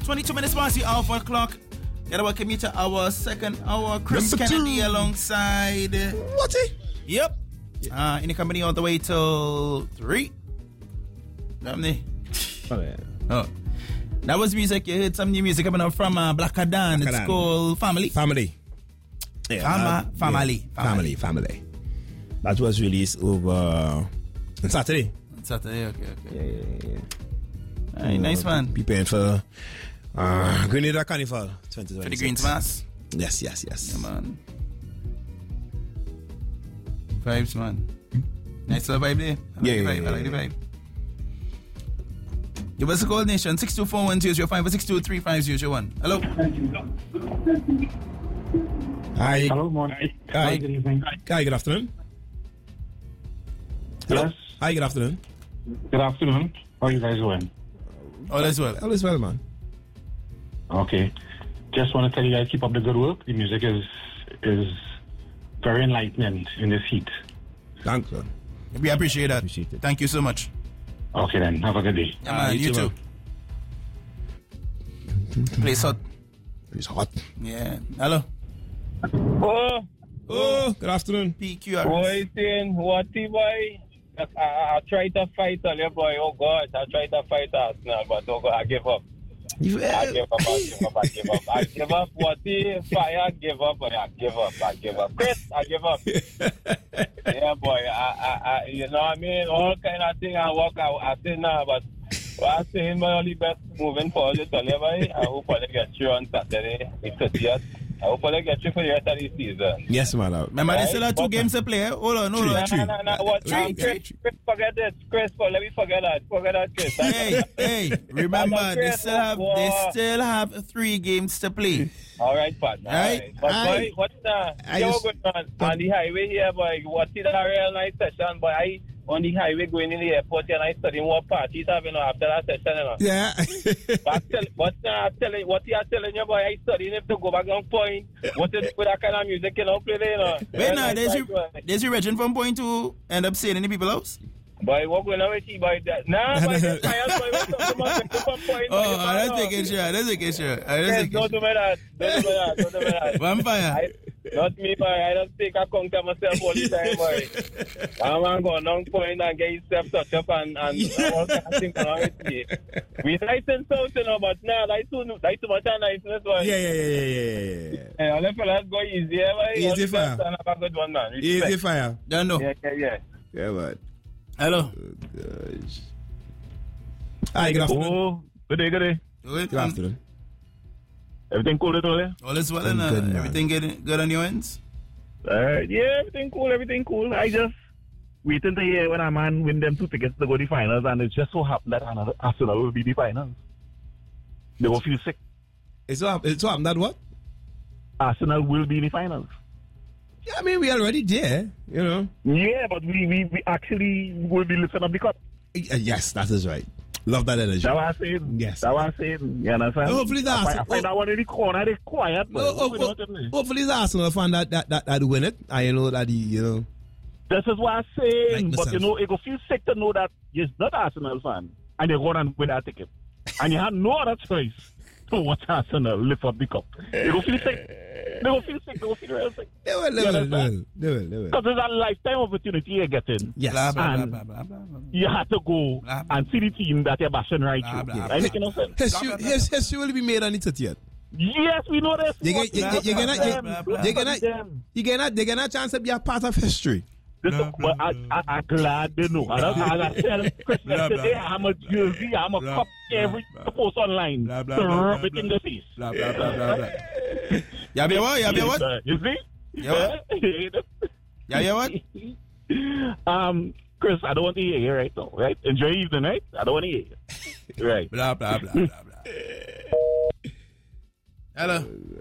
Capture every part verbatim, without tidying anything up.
twenty-two minutes past the hour four o'clock. Gotta welcome you to our second hour. Chris Number Kennedy two. alongside. What? Yep. Uh, in the company all the way till three. Damn. Oh, yeah. Oh. That was music. You heard some new music coming up from uh, Black Adan. It's Adan. called Family. Family. Yeah, Fama- that- family. yeah, family. Family. That was released over on Saturday. Saturday, okay, okay. Yeah, yeah, yeah. Hey, nice man. Preparing for uh, Grenada Carnival twenty twenty-six. For the Greens Mass. Yes, yes, yes. Yeah, man. Vibes, man. Nice little vibe there. I like Yeah, the yeah, vibe. yeah, I like the yeah. vibe. Give us a call, Nation. six two four one zero zero five or six two three five zero zero one. Hello. Hi. Hello, morning. Hi. Good evening. Hi, good afternoon. Hello. Yes. Hi, good afternoon. Good afternoon. How are you guys doing? All is well. All is well, man. Okay. Just want to tell you guys, keep up the good work. The music is is very enlightening in this heat. Thanks, man. We appreciate that. Appreciate it. Thank you so much. Okay then. Have a good day. Yeah, man. you You too, too. Place hot. It's hot. Yeah. Hello. Oh, Oh, good afternoon. P Q R. boy, saying what the boy? I, I, I try to fight on your boy. Oh God, I try to fight Arsenal, but oh God, I give up. You, I give up. I give up. I give up. I give up. What the fire? Give up. Boy, I give up. I give up. Chris, I give up. Yeah, boy. I, I, I, you know what I mean? All kind of thing I walk out. I say now, but what I'm saying, my only best moving forward is to live. I hope I get you on Saturday, the thirtieth. I hope I get you for the rest of the season. yes, man. Remember, they still have two But- games to play. eh? Hold on, hold No, on. no, no, no. What? Three, Now, Chris, three. Chris, forget this. Chris, for, let me forget that. Forget that, Chris. Hey, hey, remember, I'm a they Chris, still have they boy. still have three games to play. All right, partner. All Right. right. But, I- boy, what's that? I Yo, just- good man. On the highway here, boy. What is a real nice session, boy? I on the highway going in the airport and I studying what parties having after that session, you know. Yeah. But tell, what's that telling? What you are telling you, boy? I studying if to go back on point. What is with that kind of music you don't play there, you know? Wait, now, there's your, your, there's your regiment from point to end up staying in the people's house. boy, what going on with you, boy? That, nah, boy, this fire, boy, what's up, come on, come on, point. Oh, I don't think it's sure. I don't think it's sure. I don't Yes, think don't it's do me that. Don't do me that. Don't do me that. Vampire. I, not me, boy. I don't take account of myself all the time, boy. I'm going to go long point and get yourself touched up and, and all kind of things along with me. We nice and sound, you know, but nah, that's too, that's too much of niceness, boy. Yeah, yeah, yeah, yeah, yeah, yeah. Hey, all the fellas go easy, eh, boy. Easy All the fire. best and have a good one, man. Easy Respect. fire. Don't know. Yeah, yeah, yeah. Yeah, man. Hello. Gosh. Hi, good afternoon. Oh, good day, good day. Good, Good afternoon. Everything cool at all, eh? All is well, I'm and uh, good, man. everything good, good on your ends? Uh, yeah, everything cool, everything cool. I just waiting to hear when a man win them two tickets to go to the finals, and it just so happened that another Arsenal will be the finals. They will feel sick. It's so, it's so happened that what? Arsenal will be in the finals. Yeah, I mean, we already there, you know. Yeah, but we, we, we actually will be lifting up the cup. Uh, Yes, that is right. Love that energy. That's what I'm saying. Yes. That's what I'm saying. You understand? Hopefully the I find, I Arsenal- find that one in the corner, they quiet. No, But oh, we oh, don't know. hopefully it's Arsenal fan that, that, that, that win it. And you know that, he, you know. This is what I'm saying. Like but you myself. know, it will feel sick to know that you're not Arsenal fan and you go and win that ticket. And you have no other choice to watch Arsenal lift up the cup. They will feel sick. They will feel sick. They will feel real sick. They will, they You will, they understand? will, they will, they will. Because it's a lifetime opportunity you're getting. Yes. Blah, blah, blah, And blah, blah, blah, blah. you have to go Blah, blah, and see the team that you're bashing right Blah, through. blah, That making no sense. History, his, history will be made on the thirtieth. Yes, we know this. You What get, you, we you, you, have get, to you, them. blah, you, blah. you, get, Study them. you, get, you get a chance to be a part of history. This is, but I, I, I'm glad they know. I don't, as I tell Chris Blah, yesterday, blah. I'm a jersey, I'm a Blah, cup, blah, every blah. post online Blah, blah, to blah, rub blah, it in blah. the face. Blah, blah, blah, blah, blah. Yeah, be what? Yeah, be what? Uh, You see? Yeah, Yeah, yeah, what? um, Chris, I don't want to hear you right now, right? Enjoy your evening, right? I don't want to hear you. Right. Blah, blah, blah, blah, blah. Hello.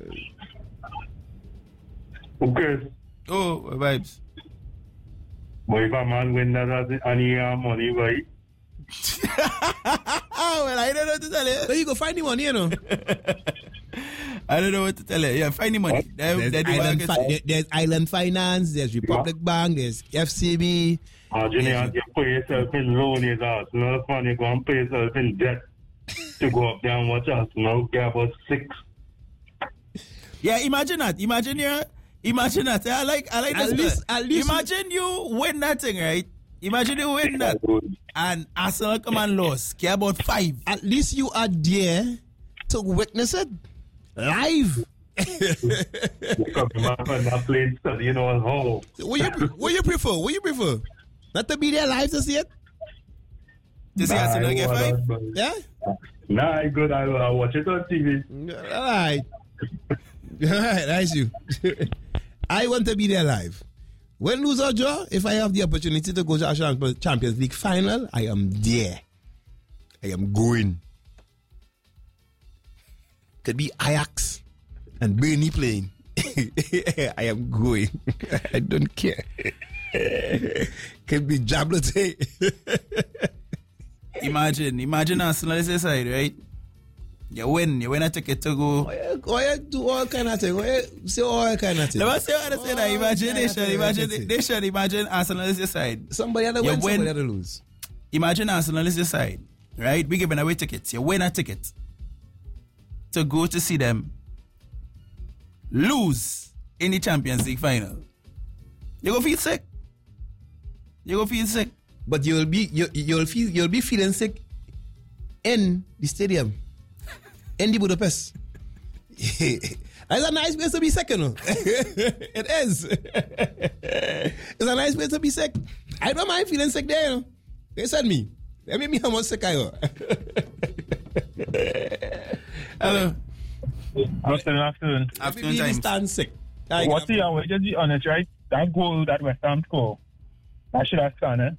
Okay. Oh, vibes. Boy, if a man win that any uh, money, boy. Oh, well, I don't know what to tell So you. you go find the money, you know. I don't know what to tell you. Yeah, find the money. There, There's there the island, market- fi- there- there's Island Finance, there's Republic Bank, there's F C B. Imagine you, you put yourself in loan, is Arsenal fan, you go and put yourself in debt. to go up there and watch Arsenal get about six. Yeah, imagine that. Imagine you. Imagine that. I like. I like At this. least- at least- imagine you win that thing, right? Imagine you win that, and Arsenal come and lose. Care about five. At least you are there to witness it live. Because my friend that played study, you know, how. What you what you prefer? What you prefer? Not to be there live to see it? To see Arsenal get five. Yeah? Nah, I good. I, I watch it on T V. All right. All right, that's you. I want to be there live. When lose or draw, if I have the opportunity to go to a Champions League final, I am there. I am going. Could be Ajax and Burnley playing. I am going. I don't care. Could be Jablote. Imagine, imagine Arsenal is aside, right? You win, you win a ticket to go. Why you do all kind of thing? Why you say all kind of thing? Let me say what I say that. Imagine they should, imagine thing. they should imagine Arsenal is your side. Somebody had to You win, win. somebody had to lose. Imagine Arsenal is your side, right? We giving away tickets. You win a ticket to go to see them lose in the Champions League final. You go feel sick. You go feel sick. But you'll be you, you'll feel you'll be feeling sick in the stadium, in the Budapest. It's a nice place to be sick, you know. It is. It's a nice place to be sick. I don't mind feeling sick there, you know. They said me. They made me how much sick I am. Hello. Afternoon, afternoon. Afternoon Maybe time. stand sick. What see, I will just be honest, right? That goal that West Ham score, that should have stand, eh?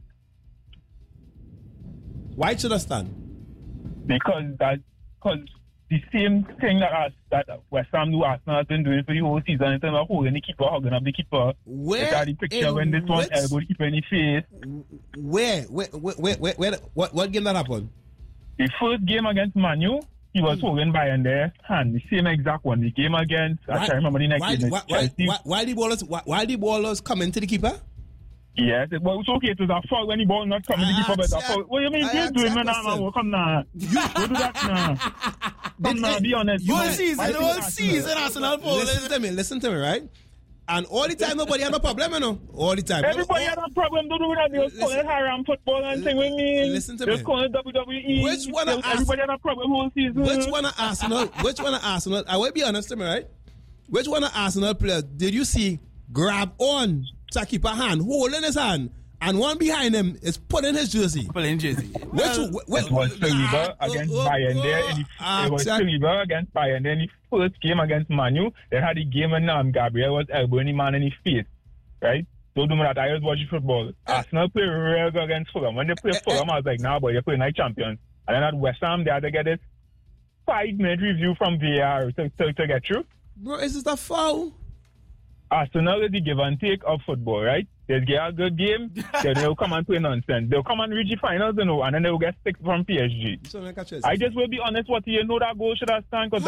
Why should I stand? Because that, because the same thing that us, that West Ham do Arsenal has been doing for the whole season in terms of holding the keeper, hugging up the keeper. Where Look at the picture in when this one which- elbow the keeper in the face. Where where where where, where, where what what game that happened? The first game against Manu, he was holding by in there, and the same exact one. The game against, I can't remember the next why, game. why, it's why, Chelsea. why, why the ballers why, why the ballers come into the keeper? Yes, it, well, it's okay. It was a fault when the ball not coming to I keep up. It's a asked fault. What do you mean? I You asked doing, that man? Nah, question. man, come now. You do that now. Come now, be honest. Whole You know, season, why the do whole that? season Arsenal fall. Listen to me, listen to me, right? And all the time nobody had no problem, you know. All the time. Everybody had a problem. Don't do that. They was calling haram football and thing with me. Listen to They me. was calling W W E. Which one They of was- us- Everybody had a problem whole season. Which one of Arsenal? Which one of Arsenal? I will be honest to me, right? Which one of Arsenal players did you see grab on to keep a hand, holding his hand, and one behind him is putting his jersey? Pulling jersey. Which, which, It was Saliba against Bayern there. In the, it was Saliba against Bayern there in the first game against Manu. They had the game and um, Gabriel was elbowing the man in his face. Right? Don't do me that. I was watching football. Arsenal play real good against Fulham. When they play Fulham, I was like, nah, boy, you're playing like champions. And then at West Ham, they had to get this five-minute review from V A R to, to, to get through. Bro, is this a foul? Arsenal is the give and take of football, right? They'll get a good game, then they'll come and play nonsense. They'll come and reach the finals, you know, and then they'll get six from P S G. So, like I said, I just will be honest, what you know that goal should have stand because